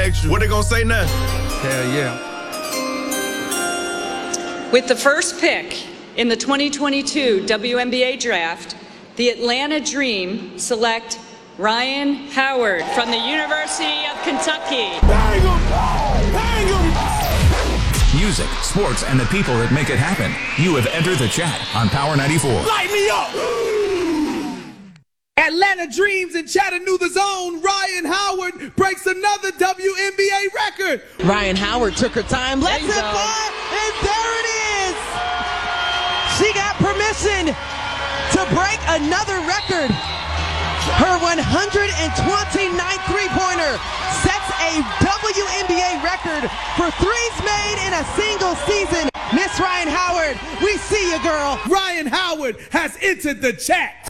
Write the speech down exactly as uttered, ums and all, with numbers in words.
extra. What they gonna say now? Hell yeah. With the first pick in the twenty twenty-two W N B A draft, the Atlanta Dream select Ryan Howard from the University of Kentucky. Bang him! Bang him! Music, sports, and the people that make it happen. You have entered the chat on Power ninety-four. Light me up! Atlanta Dreams in Chattanooga's own Ryan Howard breaks another W N B A record. Ryan Howard took her time, lets it fly, and there it is! She got permission to break another record. Her one hundred twenty-ninth three-pointer sets a W N B A record for threes made in a single season. Miss Ryan Howard, we see you, girl. Ryan Howard has entered the chat.